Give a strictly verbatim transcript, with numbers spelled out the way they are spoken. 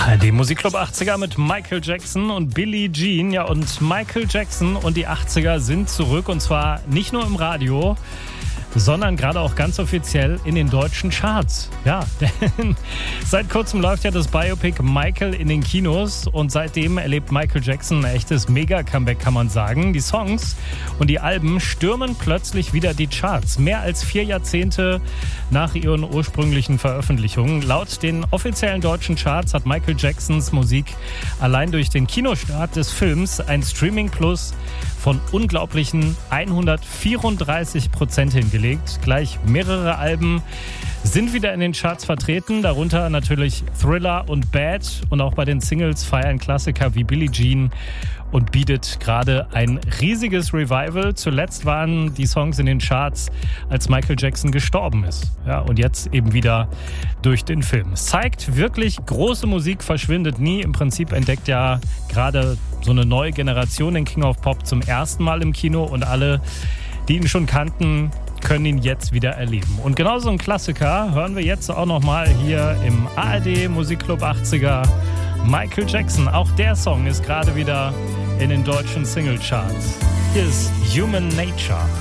A R D Musikclub achtziger mit Michael Jackson und Billie Jean. Ja, und Michael Jackson und die achtziger sind zurück, und zwar nicht nur im Radio, sondern gerade auch ganz offiziell in den deutschen Charts. Ja, denn seit kurzem läuft ja das Biopic Michael in den Kinos und seitdem erlebt Michael Jackson ein echtes Mega-Comeback, kann man sagen. Die Songs und die Alben stürmen plötzlich wieder die Charts. Mehr als vier Jahrzehnte nach ihren ursprünglichen Veröffentlichungen. Laut den offiziellen deutschen Charts hat Michael Jacksons Musik allein durch den Kinostart des Films ein Streaming-Plus von unglaublichen hundertvierunddreißig Prozent hingelegt. Gleich mehrere Alben sind wieder in den Charts vertreten, darunter natürlich Thriller und Bad. Und auch bei den Singles feiern Klassiker wie Billie Jean und Beat It gerade ein riesiges Revival. Zuletzt waren die Songs in den Charts, als Michael Jackson gestorben ist. Ja, und jetzt eben wieder durch den Film. Es zeigt wirklich, große Musik verschwindet nie. Im Prinzip entdeckt ja gerade so eine neue Generation den King of Pop zum ersten Mal im Kino, und alle, die ihn schon kannten, können ihn jetzt wieder erleben. Und genau so ein Klassiker hören wir jetzt auch nochmal hier im A R D Musikclub achtziger. Michael Jackson, auch der Song ist gerade wieder in den deutschen Singlecharts. Hier ist Human Nature.